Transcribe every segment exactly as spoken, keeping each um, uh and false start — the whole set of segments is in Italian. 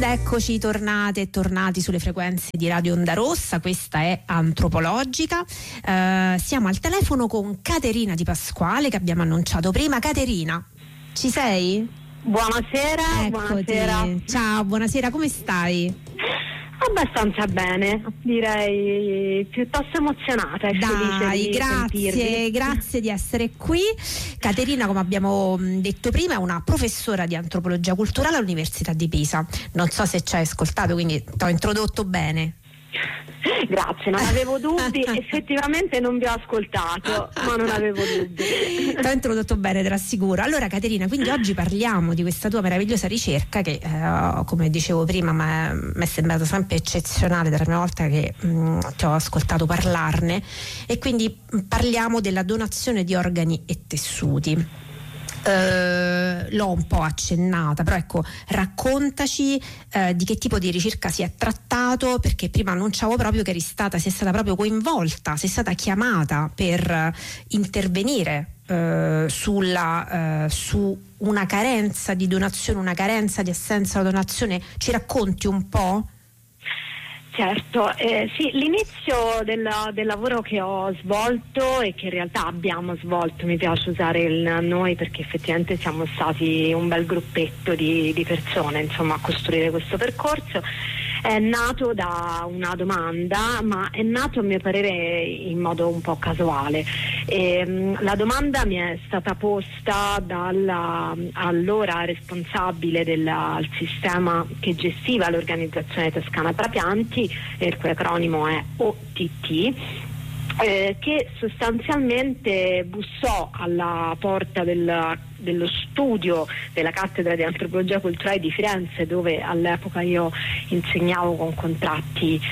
Ed eccoci tornate e tornati sulle frequenze di Radio Onda Rossa. Questa è Antropologica. Uh, siamo al telefono con Caterina Di Pasquale, che abbiamo annunciato prima. Caterina, ci sei? Buonasera. Eccoti. Buonasera. Ciao, buonasera, come stai? Abbastanza bene, direi piuttosto emozionata e felice Dai, di grazie, sentirvi. grazie di essere qui. Caterina, come abbiamo detto prima, è una professora di antropologia culturale all'Università di Pisa. Non so se ci hai ascoltato, quindi ti ho introdotto bene. Grazie, non avevo dubbi, effettivamente non vi ho ascoltato, ma non avevo dubbi. Ti ho introdotto bene, te l'assicuro. Allora Caterina, quindi oggi parliamo di questa tua meravigliosa ricerca che, eh, come dicevo prima, mi è sembrata sempre eccezionale dalla prima volta che mh, ti ho ascoltato parlarne, e quindi parliamo della donazione di organi e tessuti. Uh, l'ho un po' accennata, però ecco, raccontaci uh, di che tipo di ricerca si è trattato, perché prima annunciavo proprio che eri stata, sei stata proprio coinvolta, sei stata chiamata per uh, intervenire uh, sulla, uh, su una carenza di donazione, una carenza di assenza di donazione. Ci racconti un po'? Certo, eh, sì, l'inizio del, del lavoro che ho svolto e che in realtà abbiamo svolto, mi piace usare il noi perché effettivamente siamo stati un bel gruppetto di, di persone, insomma, a costruire questo percorso, è nato da una domanda, ma è nato a mio parere in modo un po' casuale. E, la domanda mi è stata posta dalla allora responsabile del sistema che gestiva l'organizzazione toscana trapianti, il cui acronimo è O T T, eh, che sostanzialmente bussò alla porta del, dello studio della cattedra di antropologia culturale di Firenze, dove all'epoca io insegnavo con contratti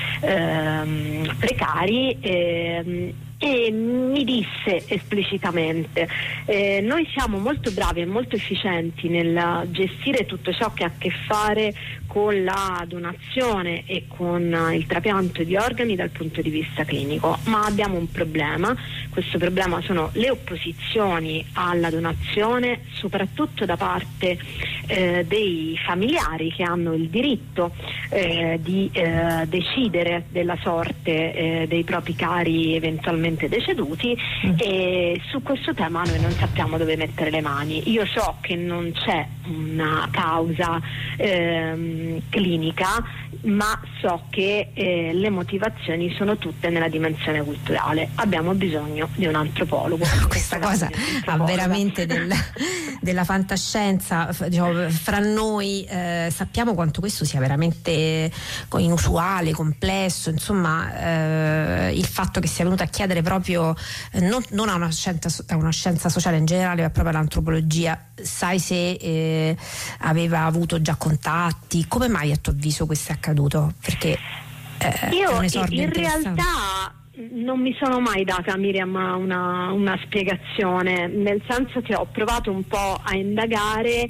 ehm, precari, ehm, e mi disse esplicitamente eh, noi siamo molto bravi e molto efficienti nel gestire tutto ciò che ha a che fare con la donazione e con il trapianto di organi dal punto di vista clinico, ma abbiamo un problema. Questo problema sono le opposizioni alla donazione, soprattutto da parte eh, dei familiari che hanno il diritto eh, di eh, decidere della sorte eh, dei propri cari eventualmente deceduti, mm. e su questo tema noi non sappiamo dove mettere le mani. Io so che non c'è una causa ehm, clinica, ma so che eh, le motivazioni sono tutte nella dimensione culturale. Abbiamo bisogno di un antropologo. Questa cosa ha veramente del, della fantascienza, diciamo, fra noi eh, sappiamo quanto questo sia veramente inusuale, complesso, insomma eh, il fatto che sia venuto a chiedere proprio eh, non, non a una scienza, a una scienza sociale in generale, ma proprio all'antropologia. Sai se eh, aveva avuto già contatti? Come mai a tuo avviso questo è accaduto? Perché eh, io è un esordio in realtà non mi sono mai data, Miriam, una, una spiegazione, nel senso che ho provato un po' a indagare,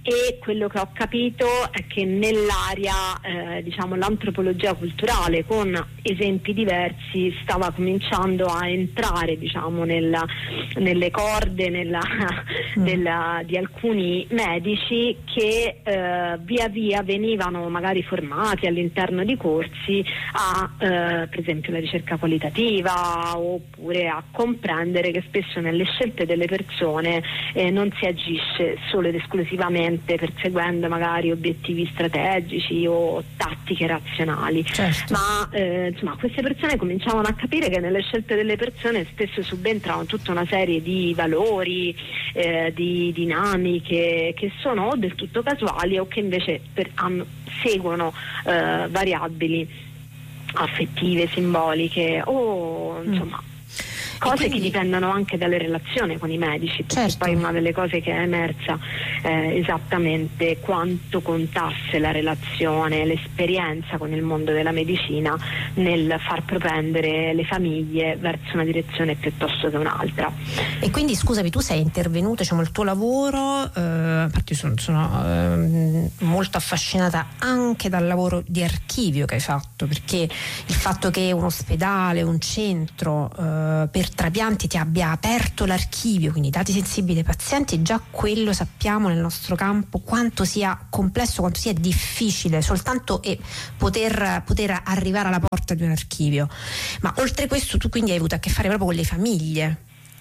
e quello che ho capito è che nell'area eh, diciamo l'antropologia culturale, con esempi diversi, stava cominciando a entrare diciamo nella, nelle corde nella, mm. nella, di alcuni medici che eh, via via venivano magari formati all'interno di corsi a eh, per esempio la ricerca qualitativa, oppure a comprendere che spesso nelle scelte delle persone eh, non si agisce solo ed esclusivamente perseguendo magari obiettivi strategici o tattiche razionali, certo. ma eh, insomma queste persone cominciavano a capire che nelle scelte delle persone spesso subentrano tutta una serie di valori, eh, di dinamiche che sono o del tutto casuali o che invece per, hanno, seguono eh, variabili affettive, simboliche o insomma mm. cose quindi, che dipendono anche dalle relazioni con i medici, perché certo. poi una delle cose che è emersa è esattamente quanto contasse la relazione, l'esperienza con il mondo della medicina nel far propendere le famiglie verso una direzione piuttosto che un'altra. E quindi scusami, tu sei intervenuta, diciamo il tuo lavoro, eh, a parte sono, sono eh, molto affascinata anche dal lavoro di archivio che hai fatto, perché il fatto che un ospedale, un centro eh, per per trapianti ti abbia aperto l'archivio, quindi dati sensibili dei pazienti, già quello sappiamo nel nostro campo quanto sia complesso, quanto sia difficile soltanto e poter, poter arrivare alla porta di un archivio. Ma oltre questo tu quindi hai avuto a che fare proprio con le famiglie.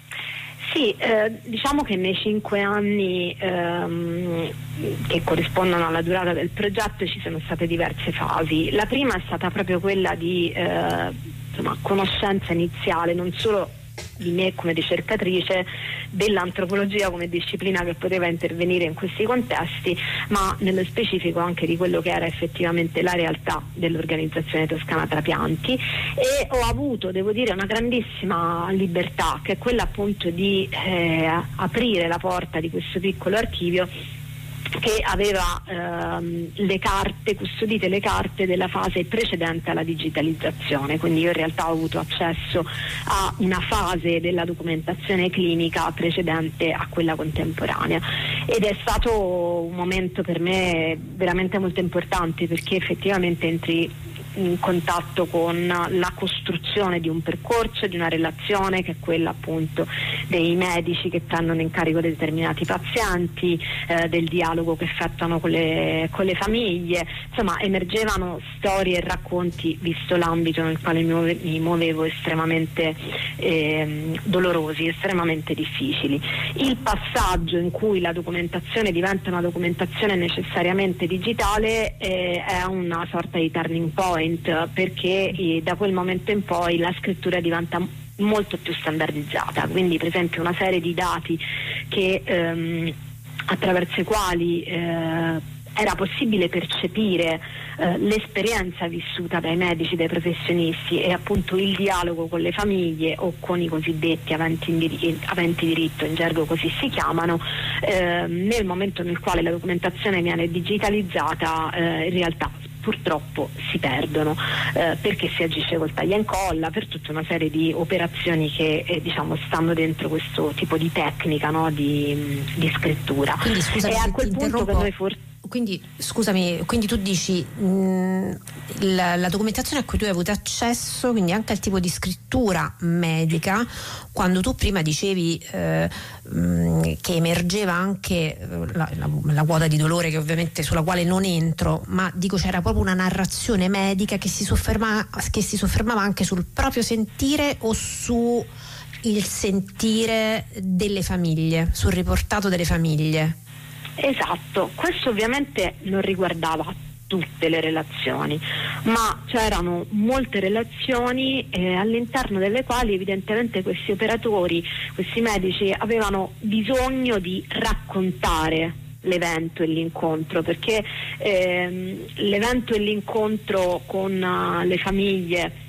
Sì, eh, diciamo che nei cinque anni ehm, che corrispondono alla durata del progetto ci sono state diverse fasi. La prima è stata proprio quella di eh, insomma, conoscenza iniziale, non solo di me come ricercatrice, dell'antropologia come disciplina che poteva intervenire in questi contesti, ma nello specifico anche di quello che era effettivamente la realtà dell'organizzazione toscana trapianti, e ho avuto, devo dire, una grandissima libertà, che è quella appunto di eh, aprire la porta di questo piccolo archivio che aveva ehm, le carte, custodite le carte della fase precedente alla digitalizzazione, quindi io in realtà ho avuto accesso a una fase della documentazione clinica precedente a quella contemporanea, ed è stato un momento per me veramente molto importante, perché effettivamente entri in contatto con la costruzione di un percorso, di una relazione che è quella appunto dei medici che prendono in carico determinati pazienti, eh, del dialogo che effettuano con le, con le famiglie. Insomma, emergevano storie e racconti, visto l'ambito nel quale mi, muove, mi muovevo, estremamente eh, dolorosi, estremamente difficili. Il passaggio in cui la documentazione diventa una documentazione necessariamente digitale eh, è una sorta di turning point, perché eh, da quel momento in poi la scrittura diventa molto più standardizzata, quindi per esempio una serie di dati che ehm, attraverso i quali eh, era possibile percepire eh, l'esperienza vissuta dai medici, dai professionisti, e appunto il dialogo con le famiglie o con i cosiddetti aventi, indiri- aventi diritto, in gergo così si chiamano, eh, nel momento nel quale la documentazione viene digitalizzata eh, in realtà purtroppo si perdono, eh, perché si agisce col taglia e incolla, per tutta una serie di operazioni che eh, diciamo stanno dentro questo tipo di tecnica, no, di, di scrittura. Quindi scusami, e a quel punto che noi forse Quindi scusami, quindi tu dici mh, la, la documentazione a cui tu hai avuto accesso, quindi anche al tipo di scrittura medica, quando tu prima dicevi eh, mh, che emergeva anche la, la, la quota di dolore, che ovviamente sulla quale non entro, ma dico c'era proprio una narrazione medica che si sofferma, che si soffermava anche sul proprio sentire o su il sentire delle famiglie, sul riportato delle famiglie. Esatto, questo ovviamente non riguardava tutte le relazioni, ma c'erano molte relazioni eh, all'interno delle quali evidentemente questi operatori, questi medici avevano bisogno di raccontare l'evento e l'incontro, perché ehm, l'evento e l'incontro con uh, le famiglie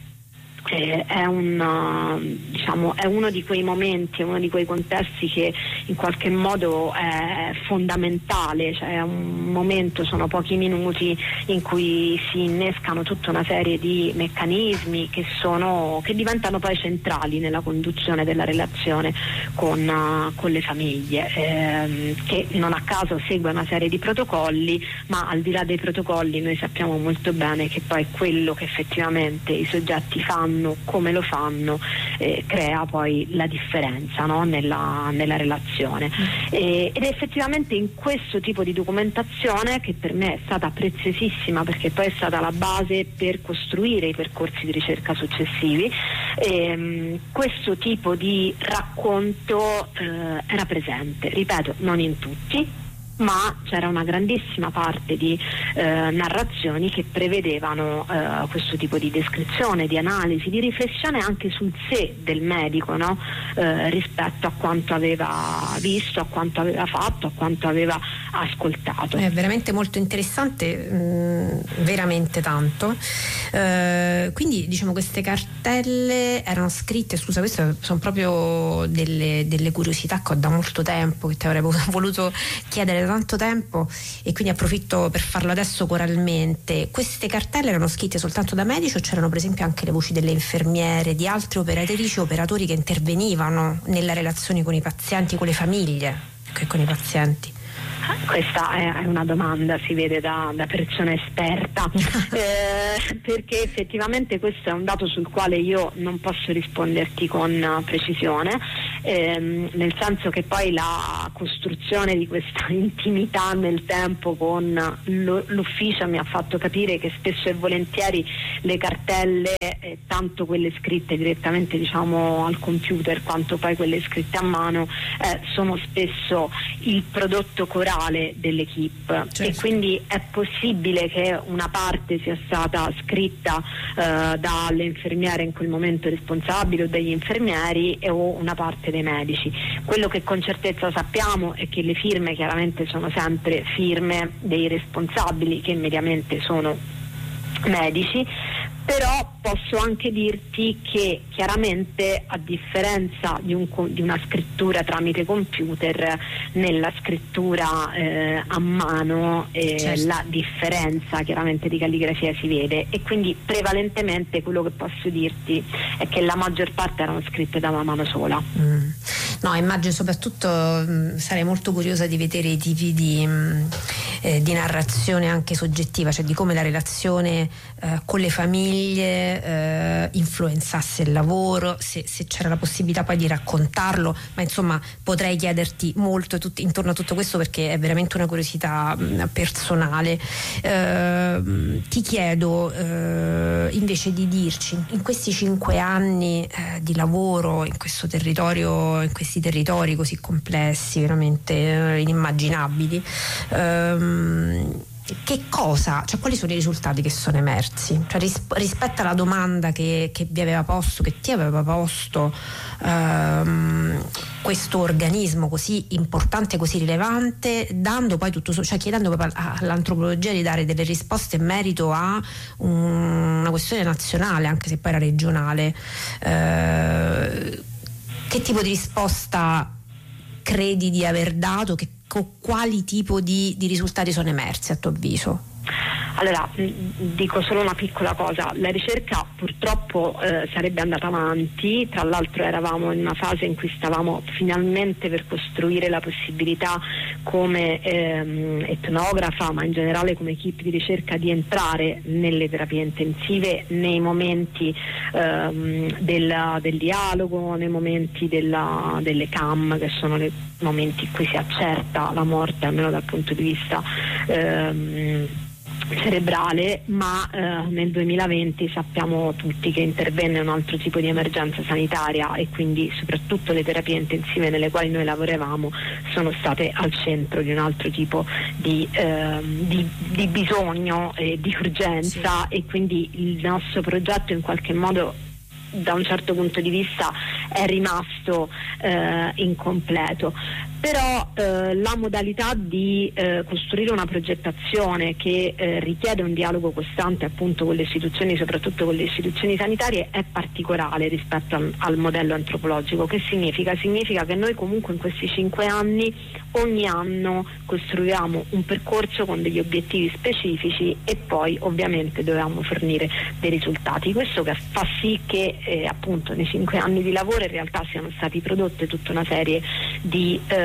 Eh, è, un, diciamo, è uno di quei momenti, è uno di quei contesti che in qualche modo è fondamentale, cioè è un momento, sono pochi minuti in cui si innescano tutta una serie di meccanismi che, sono, che diventano poi centrali nella conduzione della relazione con, uh, con le famiglie, ehm, che non a caso segue una serie di protocolli, ma al di là dei protocolli noi sappiamo molto bene che poi quello che effettivamente i soggetti fanno, come lo fanno, eh, crea poi la differenza, no? nella, nella relazione. E, ed è effettivamente in questo tipo di documentazione, che per me è stata preziosissima perché poi è stata la base per costruire i percorsi di ricerca successivi, ehm, questo tipo di racconto eh, era presente, ripeto, non in tutti, ma c'era una grandissima parte di eh, narrazioni che prevedevano eh, questo tipo di descrizione, di analisi, di riflessione anche sul sé del medico, no? eh, rispetto a quanto aveva visto, a quanto aveva fatto, a quanto aveva ascoltato. È veramente molto interessante, mh, veramente tanto. Eh, quindi diciamo queste cartelle erano scritte, scusa, queste sono proprio delle, delle curiosità che ho da molto tempo, che ti avrei voluto chiedere tanto tempo, e quindi approfitto per farlo adesso coralmente. Queste cartelle erano scritte soltanto da medici o c'erano per esempio anche le voci delle infermiere, di altre operatrici o operatori che intervenivano nella relazione con i pazienti, con le famiglie e con i pazienti? Questa è una domanda, si vede da, da persona esperta, eh, perché effettivamente questo è un dato sul quale io non posso risponderti con precisione, ehm, nel senso che poi la costruzione di questa intimità nel tempo con lo, l'ufficio mi ha fatto capire che spesso e volentieri le cartelle, eh, tanto quelle scritte direttamente diciamo al computer quanto poi quelle scritte a mano, eh, sono spesso il prodotto corale dell'equipe, certo. E quindi è possibile che una parte sia stata scritta eh, dalle infermiere in quel momento responsabili o dagli infermieri e, o una parte dei medici. Quello che con certezza sappiamo è che le firme chiaramente sono sempre firme dei responsabili, che mediamente sono medici, però posso anche dirti che chiaramente, a differenza di, un, di una scrittura tramite computer, nella scrittura eh, a mano eh, certo. la differenza chiaramente di calligrafia si vede, e quindi prevalentemente quello che posso dirti è che la maggior parte erano scritte da una mano sola. Mm. No, immagino soprattutto mh, sarei molto curiosa di vedere i tipi di, mh, eh, di narrazione anche soggettiva, cioè di come la relazione eh, con le famiglie eh, influenzasse il lavoro, se, se c'era la possibilità poi di raccontarlo, ma insomma potrei chiederti molto tut- intorno a tutto questo, perché è veramente una curiosità mh, personale. Eh, ti chiedo eh, invece di dirci, in questi cinque anni eh, di lavoro in questo territorio, in questi territori così complessi, veramente eh, inimmaginabili, ehm, che cosa, cioè quali sono i risultati che sono emersi? Cioè, ris- rispetto alla domanda che, che vi aveva posto, che ti aveva posto ehm, questo organismo così importante, così rilevante, dando poi tutto, cioè chiedendo proprio all'antropologia di dare delle risposte in merito a un, una questione nazionale, anche se poi era regionale. Eh, Che tipo di risposta credi di aver dato? Che, quali tipo di, di risultati sono emersi a tuo avviso? Allora, dico solo una piccola cosa: la ricerca purtroppo eh, sarebbe andata avanti, tra l'altro eravamo in una fase in cui stavamo finalmente per costruire la possibilità come ehm, etnografa, ma in generale come equipe di ricerca, di entrare nelle terapie intensive nei momenti ehm, del, del dialogo, nei momenti della, delle C A M, che sono i momenti in cui si accerta la morte, almeno dal punto di vista ehm, cerebrale, ma eh, nel duemilaventi sappiamo tutti che intervenne un altro tipo di emergenza sanitaria, e quindi soprattutto le terapie intensive nelle quali noi lavoravamo sono state al centro di un altro tipo di, eh, di, di bisogno e di urgenza, sì. E quindi il nostro progetto in qualche modo, da un certo punto di vista, è rimasto eh, incompleto. Però eh, la modalità di eh, costruire una progettazione che eh, richiede un dialogo costante appunto con le istituzioni, soprattutto con le istituzioni sanitarie, è particolare rispetto al, al modello antropologico. Che significa? Significa che noi comunque in questi cinque anni ogni anno costruiamo un percorso con degli obiettivi specifici e poi ovviamente dovevamo fornire dei risultati. Questo che fa sì che eh, appunto nei cinque anni di lavoro in realtà siano stati prodotte tutta una serie di ehm,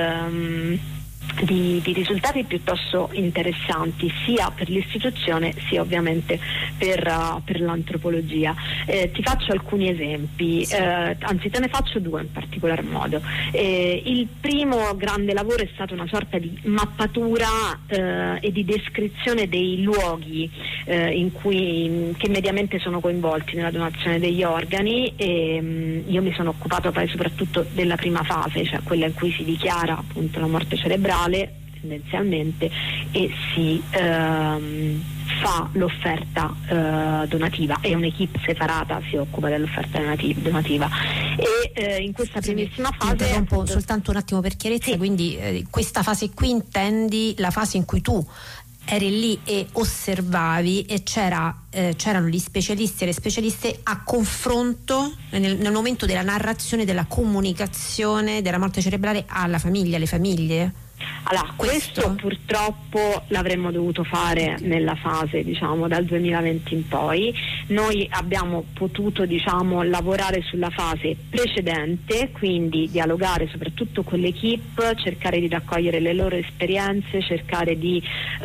Di, di risultati piuttosto interessanti, sia per l'istituzione sia ovviamente per, uh, per l'antropologia. Eh, ti faccio alcuni esempi, eh, anzi te ne faccio due in particolar modo. Eh, il primo grande lavoro è stato una sorta di mappatura eh, e di descrizione dei luoghi eh, in cui, che mediamente sono coinvolti nella donazione degli organi, e mh, io mi sono occupato poi soprattutto della prima fase, cioè quella in cui si dichiara appunto la morte cerebrale tendenzialmente e si ehm, fa l'offerta eh, donativa, e un'equipe separata si occupa dell'offerta donativa. E eh, in questa primissima fase, interrompo appunto, soltanto un attimo per chiarezza, sì. Quindi eh, questa fase qui intendi la fase in cui tu eri lì e osservavi e c'era, eh, c'erano gli specialisti e le specialiste a confronto nel, nel momento della narrazione, della comunicazione della morte cerebrale alla famiglia, alle famiglie? Allora, questo? questo purtroppo l'avremmo dovuto fare nella fase, diciamo, dal duemilaventi in poi. Noi abbiamo potuto, diciamo, lavorare sulla fase precedente, quindi dialogare soprattutto con l'equipe, cercare di raccogliere le loro esperienze, cercare di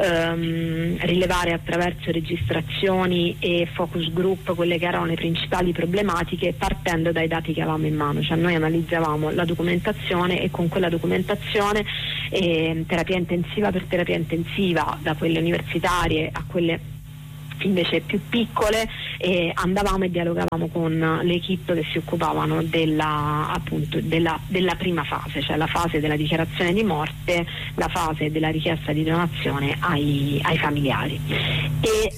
ehm, rilevare attraverso registrazioni e focus group quelle che erano le principali problematiche, partendo dai dati che avevamo in mano. Cioè noi analizzavamo la documentazione e con quella documentazione eh, terapia intensiva per terapia intensiva, da quelle universitarie a quelle invece più piccole, e andavamo e dialogavamo con le equip che si occupavano della, appunto, della, della prima fase, cioè la fase della dichiarazione di morte, la fase della richiesta di donazione ai, ai familiari. E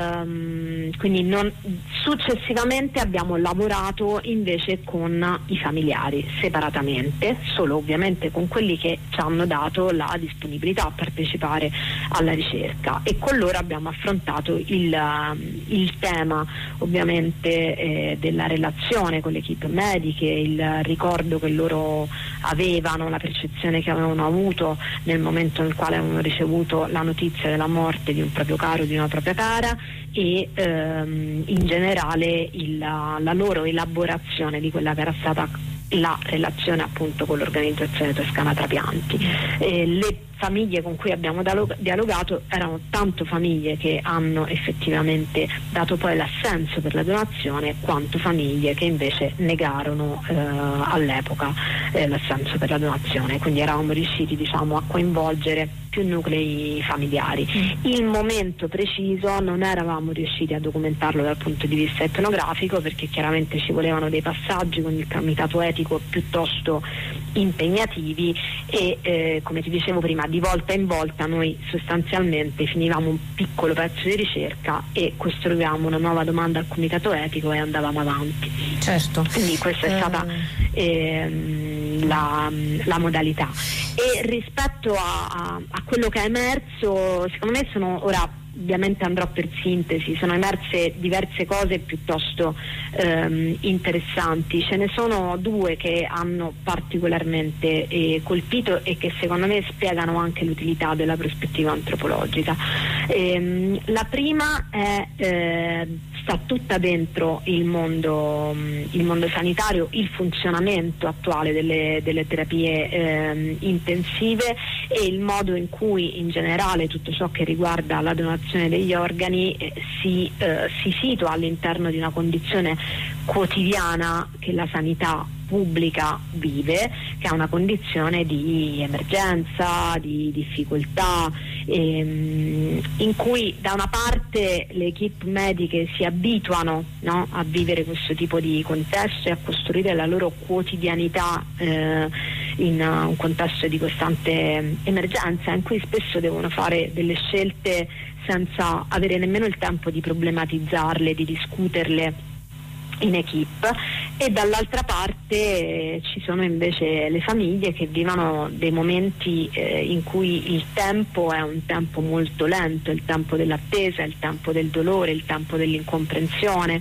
ehm, quindi non, successivamente abbiamo lavorato invece con i familiari separatamente, solo ovviamente con quelli che ci hanno dato la disponibilità a partecipare alla ricerca, e con loro abbiamo affrontato il Il, il tema ovviamente eh, della relazione con le equip mediche, il ricordo che loro avevano, la percezione che avevano avuto nel momento nel quale avevano ricevuto la notizia della morte di un proprio caro, di una propria cara, e ehm, in generale il, la loro elaborazione di quella che era stata la relazione appunto con l'organizzazione toscana trapianti. Eh, le famiglie con cui abbiamo dialogato erano tanto famiglie che hanno effettivamente dato poi l'assenso per la donazione, quanto famiglie che invece negarono eh, all'epoca eh, l'assenso per la donazione, quindi eravamo riusciti, diciamo, a coinvolgere più nuclei familiari. Il momento preciso non eravamo riusciti a documentarlo dal punto di vista etnografico, perché chiaramente ci volevano dei passaggi con il comitato etico piuttosto impegnativi, e eh, come ti dicevo prima, di volta in volta noi sostanzialmente finivamo un piccolo pezzo di ricerca e costruivamo una nuova domanda al comitato etico e andavamo avanti. Certo. Quindi questa è stata ehm, la, la modalità. E rispetto a, a, a quello che è emerso, secondo me sono ora, ovviamente andrò per sintesi, sono emerse diverse cose piuttosto ehm, interessanti. Ce ne sono due che hanno particolarmente eh, colpito e che secondo me spiegano anche l'utilità della prospettiva antropologica. Ehm, la prima è eh, sta tutta dentro il mondo, il mondo sanitario, il funzionamento attuale delle, delle terapie ehm, intensive e il modo in cui in generale tutto ciò che riguarda la donazione degli organi eh, si, eh, si situa all'interno di una condizione quotidiana che la sanità pubblica vive, che è una condizione di emergenza, di difficoltà, ehm, in cui da una parte le equip mediche si abituano, no, a vivere questo tipo di contesto e a costruire la loro quotidianità eh, in uh, un contesto di costante emergenza, in cui spesso devono fare delle scelte senza avere nemmeno il tempo di problematizzarle, di discuterle in equip, e dall'altra parte eh, ci sono invece le famiglie che vivono dei momenti eh, in cui il tempo è un tempo molto lento, il tempo dell'attesa, il tempo del dolore, il tempo dell'incomprensione,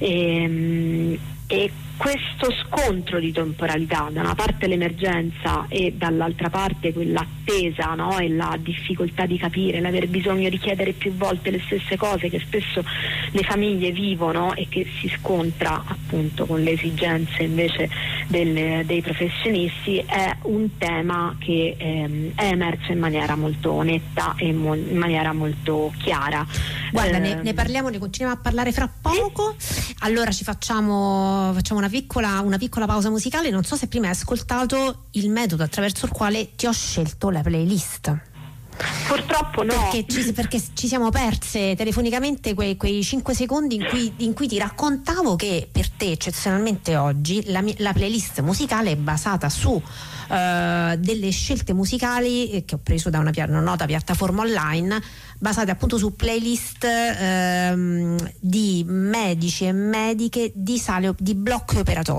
e, e questo scontro di temporalità, da una parte l'emergenza e dall'altra parte quell'attesa, no? E la difficoltà di capire, l'aver bisogno di chiedere più volte le stesse cose che spesso le famiglie vivono e che si scontra appunto con le esigenze invece del, dei professionisti, è un tema che ehm, è emerso in maniera molto netta e mo- in maniera molto chiara. Guarda, eh, ne, ne parliamo, ne continuiamo a parlare fra poco. Sì. Allora ci facciamo, facciamo una piccola, una piccola pausa musicale. Non so se prima hai ascoltato il metodo attraverso il quale ti ho scelto la playlist. Purtroppo no. Perché ci, perché ci siamo perse telefonicamente quei, quei cinque secondi in cui, in cui ti raccontavo che per te eccezionalmente oggi la, la playlist musicale è basata su uh, delle scelte musicali che ho preso da una, una nota piattaforma online, basate appunto su playlist uh, di medici e mediche di sale di blocchi operatori.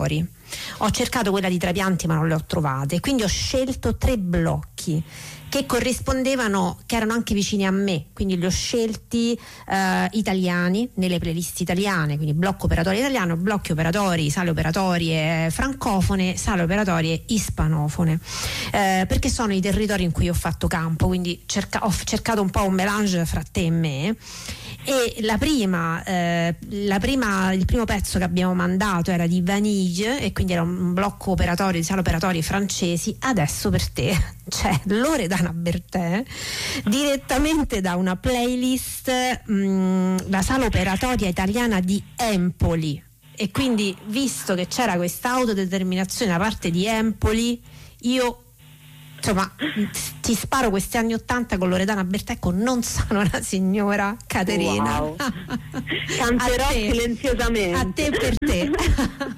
Ho cercato quella di Trapianti ma non le ho trovate, quindi ho scelto tre blocchi che corrispondevano, che erano anche vicini a me, quindi li ho scelti eh, italiani, nelle playlist italiane, quindi blocco operatorio italiano, blocchi operatori, sale operatorie francofone, sale operatorie ispanofone, eh, perché sono i territori in cui ho fatto campo, quindi cerca, ho cercato un po' un melange fra te e me. E la prima, eh, la prima, il primo pezzo che abbiamo mandato era di Vanille, e quindi era un blocco operatorio di sale operatori francesi. Adesso per te c'è Loredana Bertè, direttamente da una playlist, mh, la sala operatoria italiana di Empoli, e quindi visto che c'era questa autodeterminazione da parte di Empoli, io insomma ti sparo questi anni ottanta con Loredana Bertè con Non sono una signora, Caterina. Wow. Canterò silenziosamente. A te per te.